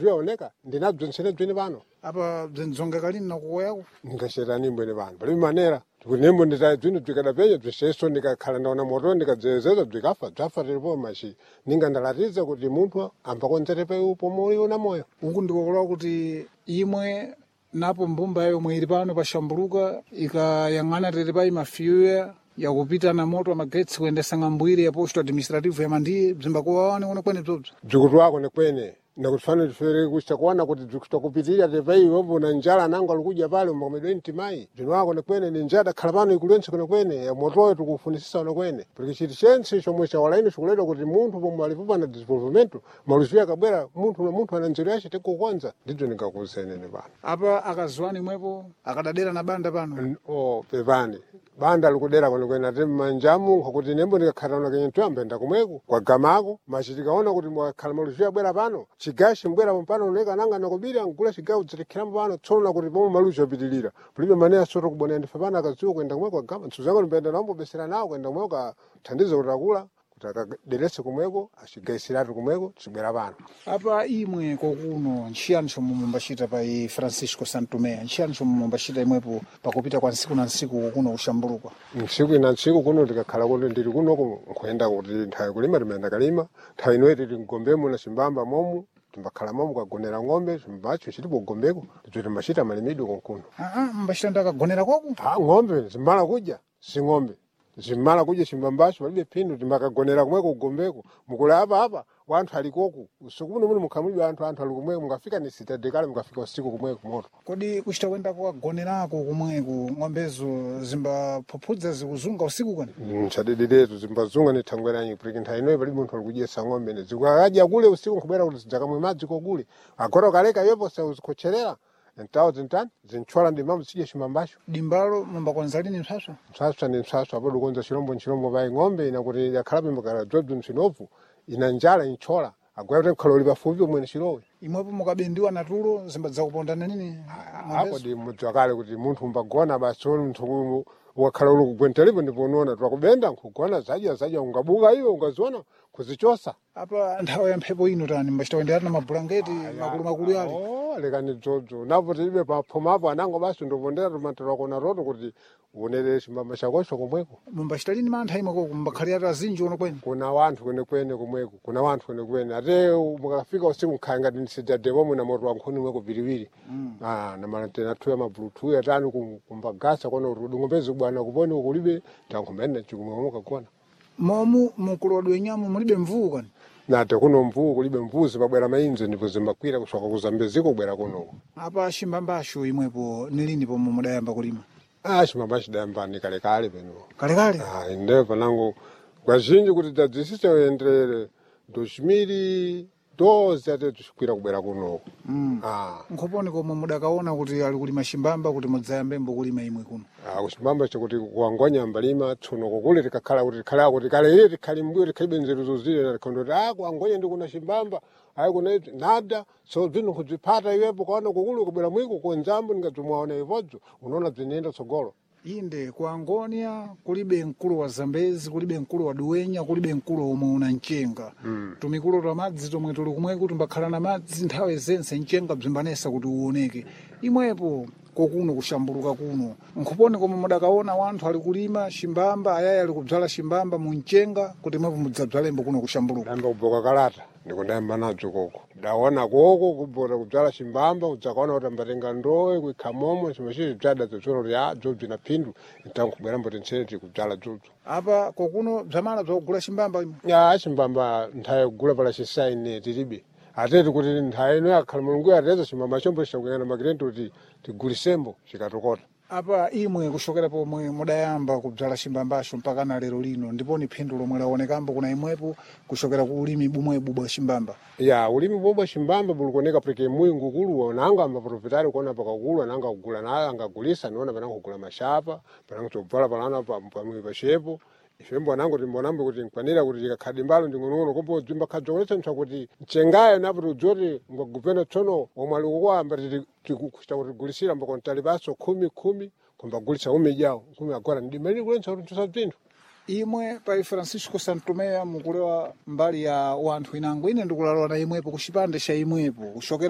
zviyaoneka ndinabzonsere bzini pano apa bzinzonga kalini nakukoyako ndingasherani mbwene pano palibe manera kuti nembo nditaye bzinthu bzikadapenya bziseso ndikakhala ndaona moto ndikadzezeza bzikafa bzafa tilipo machi ninga ndalatiza kuti munthu ambakonzerepe upo muliona moyo uku ndikokolewa kuti imwe napo mbumba yomwe ili pano pashambuluka ikayang'ana tili pa imafiyuya yakupita na moto amagetsi kuyendesa ng'ambwiri ya posto administrative yamandiye bzimbakuwawane kuno kwene bzobzo bzikuti wako nekwene nakutifana tifere kuchita kuona kuti bzikutokupitirira tepai wombo na njala nango alikuja pale mbakomedweni ntimayi bzino wako nekwene ni njada khala pano ikulense kuno kwene ya motoyo tukufunisisa kuno kwene porque chiti chense chomwe chawalaini chikuleta kuti munthu pomwe alipopa na desenvolvimento maluziyo akabwera munthu na munthu ana nzeru yace tikukonza ndidzo ndingakuzenene pano apa akaziwani mwepo akadadera na banda pano pepani banda likudera kuno kwene ati manjamu nkakuti nembo ndikakhala kenye tuyambenda kumweko kwa gamako machitikaona kuti mwakhala maluziyo abwera pano chigashi mbwera pompano uneka nanga nakubira ngula chigawo zitikiramo pano tsona kuti pomwe maluziyo apitilira pulibe maneya soto kubonera ndife pano akaziwo kwenda kumweko agama nsuzango ndimbenda nambo besera nawo kwenda kumweko kathandiza kuti akula kuti akaderese kumweko achigaisiratu kumweko chibwera pano apa imwe kokuno nchiyani chomwe mumbachita pa Francisco Santomé nchiyani chomwe mumbachita imwepo pakupita kwa ntsiku na ntsiku kuno kushambuluka ntsiku ina ntsiku kuno tikakhala kuti ndili kunoko nkuyenda kuti nthawi kulima timayenda kalima nthawi inoyi tili mgombemo na chimbamba momu timbakhala momu kagonera ng'ombe chimbacho chilipo gombeko ticho timbachita malimidwe konkuno mbachita ndakagonera kwaku ng'ombe zimbala kudya si ng'ombe zimmala kudya chimbambacho palibe phindu timbakagonera kumweko kugombeko mukula apa wanthu alikoku usiku muno mukhamulidwe anthu ali kumweko mungafika ni sitadekale mungafika usiku kumweko moto kodi kuchita kwenda kukagonerako kumweko ng'ombezo zimbaphuphudza zikuzunga usiku kani nchadidiretu zimbazunga ni thangweranyi porque nthawi inoyi palibe munthu alikudyesa ng'ombe ne zikakadya kule usiku nkubwera kuti zijakamwe madzi kokule agora kaleka iwepo sauzikhocherera ntawo zintani zinchwala ndimamo zidya chimambacho dimbalo mumbakonza lini msaswa msaswa ni msaswa apo dukonza chilombo pai ng'ombe ina kuti yakhalapo mbakala dzobzi msinovu ina njala inchola agwera kuti mkhaloli pafupi omwe chilowe imwepo mukabendiwa natulo zimbadzakupondana nini apo ndi mudzi wakale kuti munthu umbagona basi munthu wakhala ulukugwentelipo ndipo unoona twakubenda nkugona zadya ungabuka iwe ungaziona kuzichosa apa nthawi ya mphepo ino tani mbachita kuenderana na mabulangeti makulu yale lekani dzodzo napo tilibe paphomapo anango basi ndopondera tumatera kona roto kuti uonere chimbamba chakocho komweko mumbachita lini mantha imweko mumbakhalira tazinji uno kwene kuna wanthu kwenekwene komweko kuna wanthu kwenekwene ate mukafika usiku mkhaya ngati ndisijademo mwina moto wankhuni mweko viriwiri namalantena thuya mabulutuya atani kumbagasa kona kuti udung'ombezi bwana kuponi ukulibe tankhumene chikumwe mukagona momu mukulodwe nyamu mulibe mvuu kani nate kuno mvuu kulibe mvuzi pabwera mainze ndipo zimbakwira kusoka kuzambeziko kubwera kunoko apa chimbambasho imwepo nilini pomwe mudayamba kulima chimbambacho dayambani kalekale peno kalekale inde panango kwazhinji kuti tadzisise uyenderere 2012 ate tichikwira kubwera kunoko nkhoponi komwe mudakaona kuti ali kulima chimbamba kuti mudzayambembo kulima imwe kuno kuchimbamba chakuti kuangonya mbalima tsono kokule tikakhala kuti tikhala kuti kale ile tikhali mbuyo tikhalibe nzeru zozile na tikhondo kuti kuangonya ndi kuna chimbamba kuna nada so bzino kudzipata iwepo kaona kokule kubwera mwiko kuenzambo ningadzomwaona ivodzo unaona bzinenda tsogolo inde ku Angonia kulibe mkulu wa Zambezi kulibe mkulu wa Duwenya kulibe mkulu omwe una mchenga tumikulo twa madzi tomwe tuli kumweko tumbakhala na madzi nthawi zense mchenga bzimbanesa kuti uoneke imwepo kokuno kushambuluka kuno nkhuponi komwe mudakaona wanthu ali kulima chimbamba ayayi ali kudzala chimbamba mu mchenga kuti imwepo mudzabzalembo kuno kushambuluka damba kuboka kalata ndikudayamba nadzo koko daona koko kubota kudzala chimbamba udzakaona kuti ambatenga ndowe kuikhamomo chimwe chichi bzada zotsolo lya dzobzi na phindu ntankubwera mboti ntsene tikudzala dzobzo apa kokuno bzamala bzakugula chimbamba imwe chimbamba nthawi kugula pala chisaine tilibe ateti kuti nthawi ino yakhala mulungu ateza chimbamba chombo chitakuyana makirenti kuti tigulisembo chikatokota apa imwe kushokera pomwe mudayamba kubzala chimbambacho mpaka na lero lino ndiponi phindu lomwe laonekambo kuna imwepo kushokera ku ulimi bumwebu bwa chimbamba ulimi bwa chimbamba bulikuoneka porque mwingu ukuluwa nanga ambaprofitari kuona pakakuluwa nanga kugula nayo angagulisa niona pananga kugula mashapa pananga tobvala palana pamwe pashepo ifembo anango timbonambe kuti nkwanira kuti chikakhadi mbalo nding'onong'ono kompo dzimba khadzokolesa mtsa kuti mchengayo napo tiudzoti ngwagupena tsono omwe ali kukwamba tikuchita kuti gulisira mbako ntalipaso khumi kumbagulisa umejawo khumi agora ndimali kulensa kuti ntosa bzinthu imwe pa Francisco Santomé mukulewa mbali ya wanthu inango ine ndikulalowa na imwepo kuchipande cha imwepo kushokera